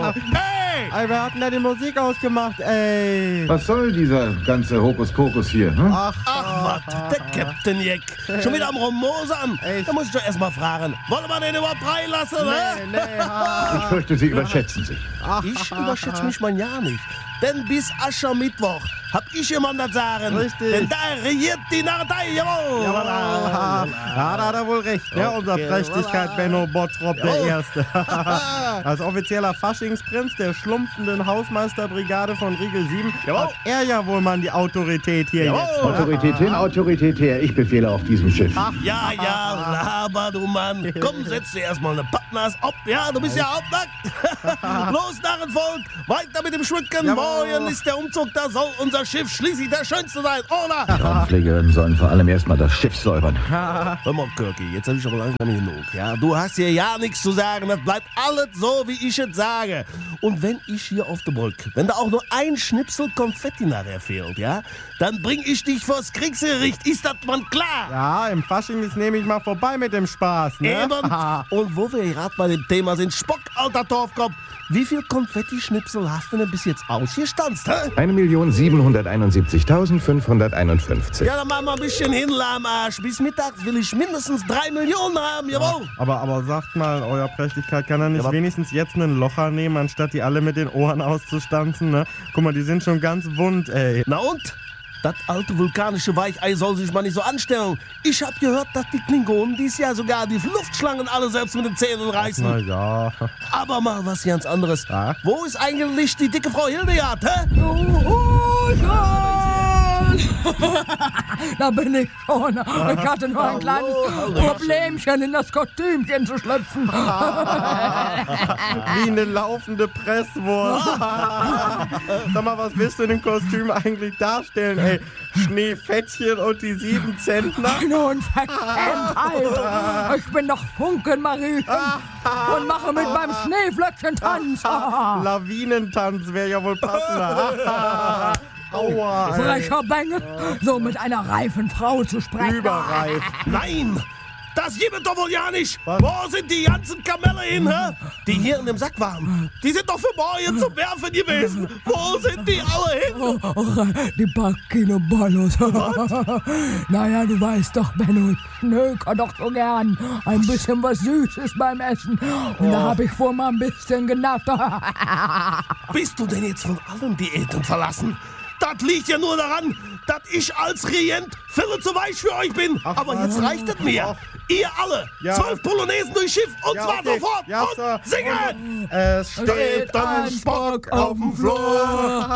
Hey! Ey, wer hat denn da die Musik ausgemacht, ey? Was soll dieser ganze Hokuspokus hier? Hm? Ach, was? Der Captain Jack. Schon wieder am Rummosern. Da muss ich doch erst mal fragen. Wollen wir den überhaupt reinlassen, ne? Ich fürchte, Sie überschätzen sich. Ich überschätze mich mal ja nicht. Denn bis Aschermittwoch hab ich jemand das sagen. Richtig. Denn da regiert die Narretei, jawohl. Ja, da hat er wohl recht, ne? Unser Prächtigkeit Benno Bottrop der Erste. Als offizieller Faschingsprinz der schlumpfenden Hausmeisterbrigade von Riegel 7 hat er ja wohl mal die Autorität hier jetzt. Autorität hin, Autorität her. Ich befehle auf diesem Schiff. Ja, laber, du Mann. Komm, setz dir erstmal eine Pappnas ab. Ja, du bist ja hauptnackt. Los, Narrenvolk, weiter mit dem Schmücken. Morgen ist der Umzug, da soll unser Schiff schließlich der schönste sein, oder? Die Raumpflegerinnen sollen vor allem erstmal das Schiff säubern. Hör mal, Kirki, jetzt hab ich aber langsam genug. Ja, du hast hier ja nichts zu sagen. Das bleibt alles so, wie ich es sage. Und wenn ich hier auf der Brücke, wenn da auch nur ein Schnipsel Konfetti nachher fehlt, ja, dann bring ich dich vors Kriegsgericht. Ist das man klar? Ja, im Fasching ist nehme ich mal vorbei mit dem Spaß, ne? Eben. Und wo wir gerade bei dem Thema sind, Spock, alter Torfkopf, wie viel Konfetti-Schnipsel hast du denn bis jetzt ausgestanzt, hä? 1.771.551. Ja, dann mach mal ein bisschen hin, Lahmarsch. Bis mittags will ich mindestens 3 Millionen haben, jawohl. Aber sagt mal, euer Prächtigkeit, kann er nicht wenigstens jetzt einen Locher nehmen, anstatt die alle mit den Ohren auszustanzen, ne? Guck mal, die sind schon ganz wund, ey. Na und? Das alte vulkanische Weichei soll sich mal nicht so anstellen. Ich hab gehört, dass die Klingonen dies Jahr sogar die Luftschlangen alle selbst mit den Zähnen reißen. Na ja. Aber mal was ganz anderes. Ja? Wo ist eigentlich die dicke Frau Hildegard, hä? Da bin ich schon. Ich hatte nur ein kleines Problemchen, in das Kostümchen zu schlüpfen. Wie eine laufende Presswurst. Sag mal, was willst du in dem Kostüm eigentlich darstellen, ey? Schneefettchen und die 7 Zentner? Nun, Verschämtheit. Ich bin doch Funkenmarie und mache mit meinem Schneeflöckchen Tanz. Lawinentanz wäre ja wohl passender. Aua, ey. Frecher Bengel, so mit einer reifen Frau zu sprechen. Überreif. Nein! Das gibt es doch wohl ja nicht! Was? Wo sind die ganzen Kamelle hin, hä? Die hier in dem Sack waren. Die sind doch für morgen zum Werfen gewesen. Wo sind die alle hin? Die Bacchino-Bollos. Naja, du weißt doch, Benno, ich schnöker doch so gern. Ein bisschen was Süßes beim Essen. Und da hab ich wohl mal ein bisschen genappt. Bist du denn jetzt von allen Diäten verlassen? Das liegt ja nur daran, dass ich als Regent viel zu weich für euch bin. Aber jetzt reicht es mir. Ihr alle, Ja. 12 Polonaisen durchs Schiff und Ja, zwar okay. sofort. Ja, und Sir. singen! Es steht ein Spock auf dem Flur.